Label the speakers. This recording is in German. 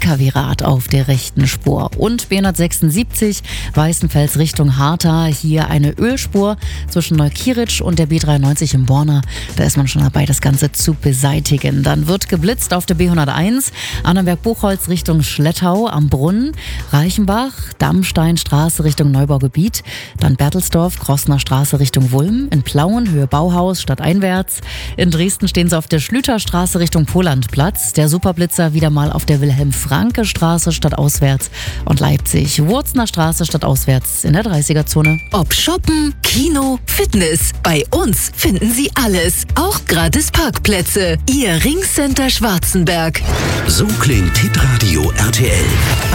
Speaker 1: LKW-Rad auf der rechten Spur. Und B176 Weißenfels Richtung Harta. Hier eine Ölspur zwischen Neukieritsch und der B93 im Borna. Da ist man schon dabei, das Ganze zu beseitigen. Dann wird geblitzt auf der B101 Annenberg-Buchholz Richtung Schlettau am Brunnen, Reichenbach, Dammsteinstraße Richtung Neubaugebiet, dann Bertelsdorf, Krossner Straße Richtung Wulm, in Plauen Höhe Bauhaus stadteinwärts. In Dresden stehen sie auf der Schlüterstraße Richtung Polandplatz, der Superblitzer wieder mal auf der Wilhelm-Franke-Straße stadtauswärts und Leipzig, Wurzner Straße stadtauswärts in der 30er-Zone.
Speaker 2: Ob Shoppen, Kino, Fitness, bei uns finden Sie alles, auch gratis Parkplätze. Ihr Ringcenter Schwarzenberg.
Speaker 3: So klingt Hitradio RTL.